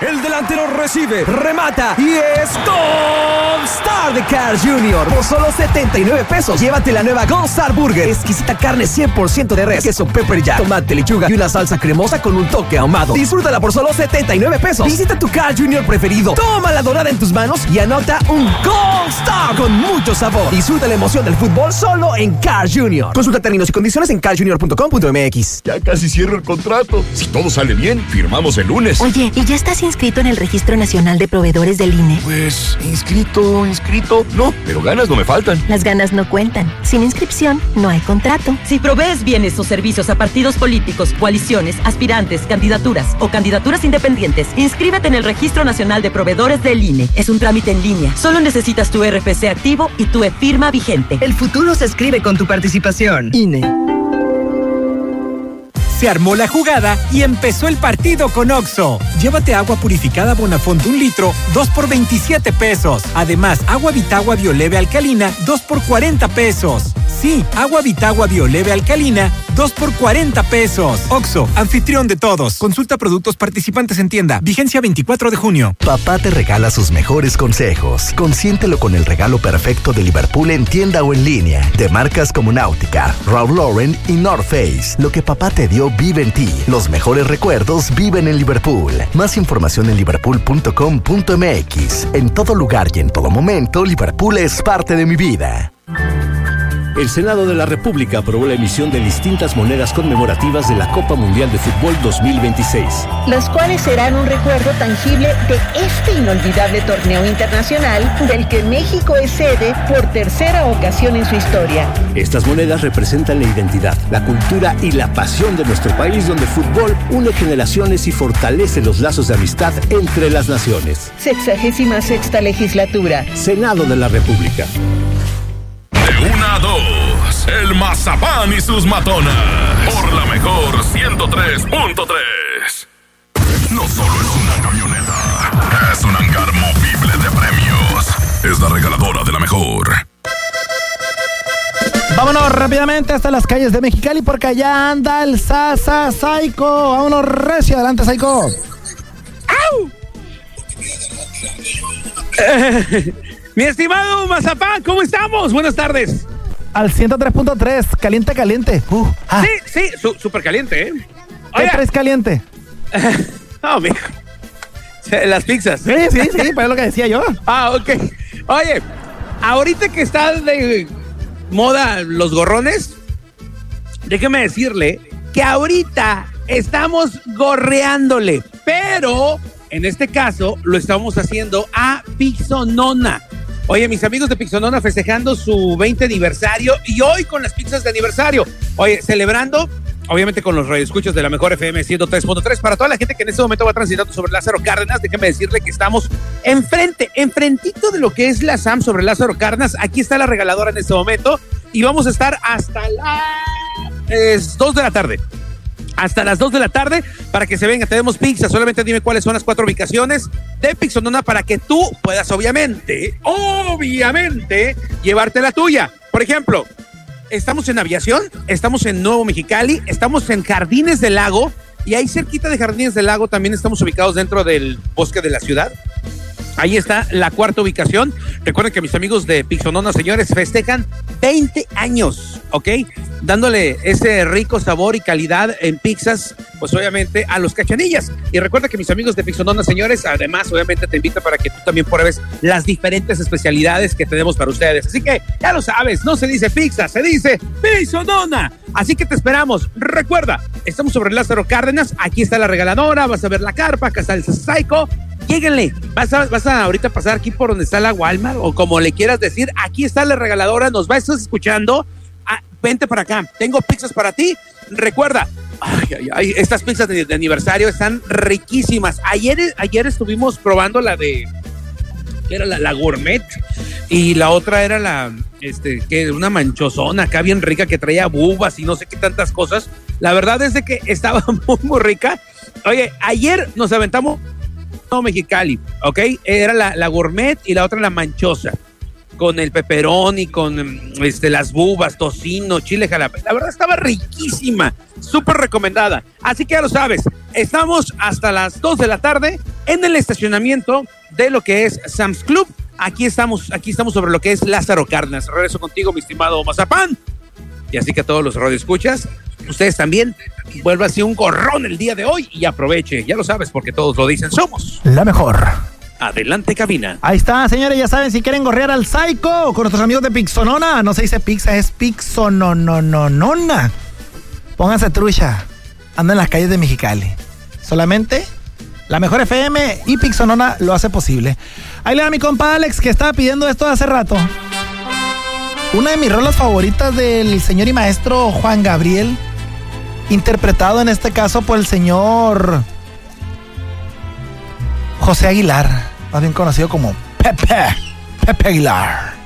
El delantero recibe, remata y es Gold Star de Carl Jr. Por solo 79 pesos, llévate la nueva Gold Star Burger. Exquisita carne 100% de res, queso pepper jack, tomate, lechuga y una salsa cremosa con un toque ahumado. Disfrútala por solo 79 pesos. Visita tu Carl Jr. preferido. Toma la dorada en tus manos y anota un Gold Star con mucho sabor. Disfruta la emoción del fútbol solo en Carl Jr. Consulta términos y condiciones en carljr.com.mx. Ya casi cierro el contrato. Si todo sale bien, firmamos el lunes. Oye, ¿y ya estás inscrito en el Registro Nacional de Proveedores del INE? Pues, inscrito. No, pero ganas no me faltan. Las ganas no cuentan. Sin inscripción, no hay contrato. Si provees bienes o servicios a partidos políticos, coaliciones, aspirantes, candidaturas o candidaturas independientes, inscríbete en el Registro Nacional de Proveedores del INE. Es un trámite en línea. Solo necesitas tu RFC activo y tu e-firma vigente. El futuro se escribe con tu participación. INE. Se armó la jugada y empezó el partido con OXXO. Llévate agua purificada Bonafont 1 litro, 2 por 27 pesos. Además, agua Vitagua Bioleve alcalina, 2 por 40 pesos. Sí, agua Vitagua Bioleve alcalina, 2 por 40 pesos. OXXO, anfitrión de todos. Consulta productos participantes en tienda. Vigencia 24 de junio. Papá te regala sus mejores consejos. Consiéntelo con el regalo perfecto de Liverpool en tienda o en línea. De marcas como Nautica, Ralph Lauren y North Face. Lo que papá te dio vive en ti. Los mejores recuerdos viven en Liverpool. Más información en liverpool.com.mx. En todo lugar y en todo momento, Liverpool es parte de mi vida. El Senado de la República aprobó la emisión de distintas monedas conmemorativas de la Copa Mundial de Fútbol 2026. Las cuales serán un recuerdo tangible de este inolvidable torneo internacional del que México es sede por tercera ocasión en su historia. Estas monedas representan la identidad, la cultura y la pasión de nuestro país, donde el fútbol une generaciones y fortalece los lazos de amistad entre las naciones. 66ª legislatura. Senado de la República. De 1 a 2, el Mazapán y sus matonas. Por la mejor 103.3. No solo es una camioneta, es un hangar movible de premios. Es la regaladora de la mejor. Vámonos rápidamente hasta las calles de Mexicali porque allá anda el Sasa Psycho. Vámonos recio, adelante Psycho. ¡Au! Mi estimado Mazapán, ¿cómo estamos? Buenas tardes. Al 103.3, caliente, caliente. Sí, súper caliente, ¿eh? ¿Qué traes caliente? No, mijo. Las pizzas. Sí, pues es lo que decía yo. Ok. Oye, ahorita que está de moda los gorrones, déjeme decirle que ahorita estamos gorreándole, pero en este caso lo estamos haciendo a Pixonona. Oye, mis amigos de Pixonona festejando su 20 aniversario y hoy con las pizzas de aniversario. Oye, celebrando, obviamente con los radioescuchos de la mejor FM 103.3. Para toda la gente que en este momento va transitando sobre Lázaro Cárdenas, déjeme decirle que estamos enfrentito de lo que es la SAM sobre Lázaro Cárdenas. Aquí está la regaladora en este momento y vamos a estar hasta las 2 de la tarde. Hasta las 2 de la tarde para que se venga. Tenemos pizza, solamente dime cuáles son las 4 ubicaciones de Pixonona para que tú puedas obviamente llevarte la tuya. Por ejemplo, estamos en Aviación, estamos en Nuevo Mexicali, estamos en Jardines del Lago y ahí cerquita de Jardines del Lago también estamos ubicados dentro del bosque de la ciudad. Ahí está la 4ª ubicación. Recuerden que mis amigos de Pixonona, señores, festejan 20 años, ¿ok? Dándole ese rico sabor y calidad en pizzas, pues obviamente a los Cachanillas. Y recuerda que mis amigos de Pixonona, señores, además obviamente te invito para que tú también pruebes las diferentes especialidades que tenemos para ustedes. Así que ya lo sabes, no se dice pizza, se dice Pixonona. Así que te esperamos. Recuerda, estamos sobre Lázaro Cárdenas, aquí está la regaladora, vas a ver la carpa, acá está el Psycho. Lléguenle, vas a ahorita pasar aquí por donde está la Walmart o como le quieras decir, aquí está la regaladora, nos vas escuchando, vente para acá, tengo pizzas para ti, recuerda, estas pizzas de aniversario están riquísimas, ayer estuvimos probando la de, que era la gourmet y la otra era que una manchosona acá bien rica que traía bubas y no sé qué tantas cosas, la verdad es de que estaba muy rica. Oye, ayer nos aventamos Mexicali, ¿ok? Era la gourmet y la otra la manchosa, con el pepperoni, con las bubas, tocino, chile jalapeño. La verdad estaba riquísima, súper recomendada. Así que ya lo sabes, estamos hasta las 2 de la tarde en el estacionamiento de lo que es Sam's Club. Aquí estamos sobre lo que es Lázaro Cárdenas. Regreso contigo, mi estimado Mazapán. Y así que a todos los radioescuchas, ustedes también vuelvan así un gorrón el día de hoy y aproveche. Ya lo sabes, porque todos lo dicen, somos la mejor. Adelante, cabina. Ahí está, señores, ya saben, si quieren gorrear al Psycho con nuestros amigos de Pixonona, no se dice pizza, es Pixonononona. Pónganse trucha, andan en las calles de Mexicali. Solamente la mejor FM y Pixonona lo hace posible. Ahí le da mi compa Alex, que estaba pidiendo esto hace rato. Una de mis rolas favoritas del señor y maestro Juan Gabriel, interpretado en este caso por el señor José Aguilar, más bien conocido como Pepe Aguilar.